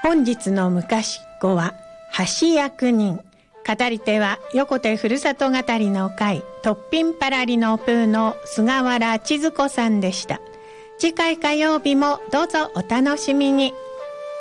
本日の昔っ子は橋役人。語り手は横手ふるさと語りの会トッピンパラリのプーの菅原千鶴子さんでした。次回火曜日もどうぞお楽しみに。